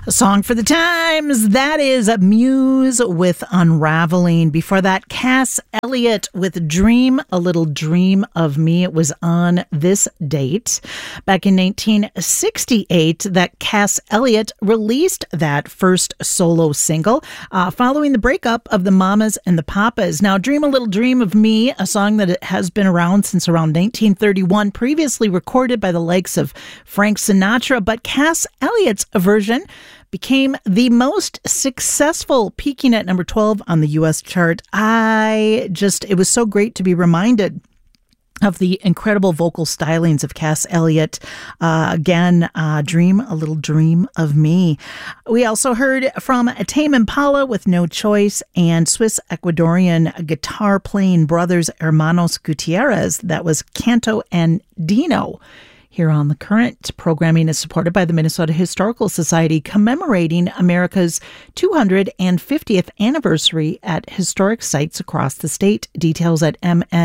A song for the times. That is Muse with Unraveling. Before that, Cass Elliot with Dream, A Little Dream of Me. It was on this date. Back in 1968, that Cass Elliot released that first solo single following the breakup of the Mamas and the Papas. Now, Dream, A Little Dream of Me, a song that has been around since around 1931, previously recorded by the likes of Frank Sinatra, but Cass Elliot's version became the most successful, peaking at number 12 on the U.S. chart. It was so great to be reminded of the incredible vocal stylings of Cass Elliot. Dream, A Little Dream of Me. We also heard from Tame Impala with No Choice and Swiss-Ecuadorian guitar-playing brothers Hermanos Gutierrez. That was Canto and Dino. Here on The Current, programming is supported by the Minnesota Historical Society, commemorating America's 250th anniversary at historic sites across the state. Details at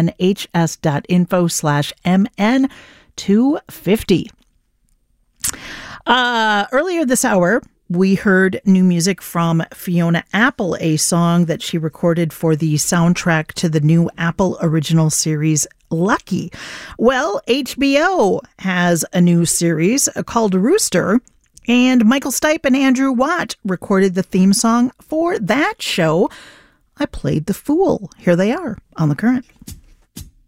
mnhs.info/mn250. Earlier this hour, we heard new music from Fiona Apple, a song that she recorded for the soundtrack to the new Apple original series Lucky. Well, HBO has a new series called Rooster, and Michael Stipe and Andrew Watt recorded the theme song for that show. I Played the Fool. Here they are on The Current.